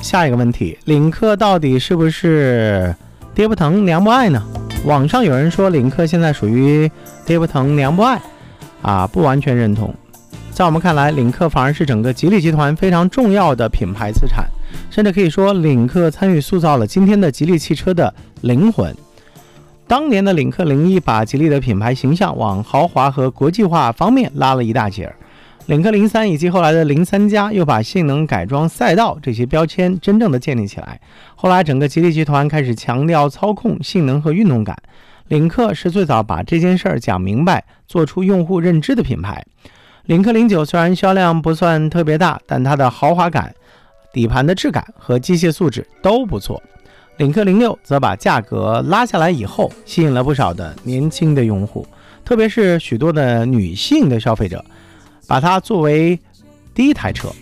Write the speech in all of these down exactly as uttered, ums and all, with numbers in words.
下一个问题，领克到底是不是跌不疼娘不爱呢？网上有人说领克现在属于跌不疼娘不爱啊，不完全认同。在我们看来，领克反而是整个吉利集团非常重要的品牌资产，甚至可以说领克参与塑造了今天的吉利汽车的灵魂。当年的领克零一把吉利的品牌形象往豪华和国际化方面拉了一大截儿，领克零三以及后来的零三加又把性能、改装、赛道这些标签真正的建立起来。后来整个吉利集团开始强调操控、性能和运动感，领克是最早把这件事儿讲明白、做出用户认知的品牌。领克零九虽然销量不算特别大，但它的豪华感、底盘的质感和机械素质都不错。领克零六则把价格拉下来以后，吸引了不少的年轻的用户，特别是许多的女性的消费者，把它作为第一台车。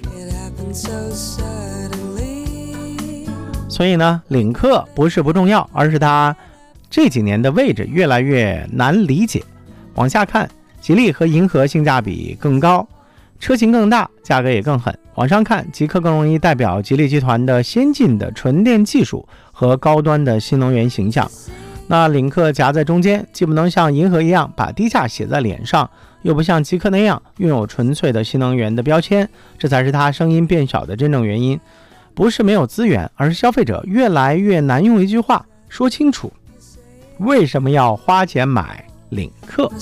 所以呢，领克不是不重要，而是它这几年的位置越来越难理解。往下看，吉利和银河性价比更高，车型更大，价格也更狠。往上看，极氪更容易代表吉利集团的先进的纯电技术和高端的新能源形象。那领克夹在中间，既不能像银河一样把低价写在脸上，又不像极氪那样拥有纯粹的新能源的标签，这才是它声音变小的真正原因。不是没有资源，而是消费者越来越难用一句话说清楚为什么要花钱买领克。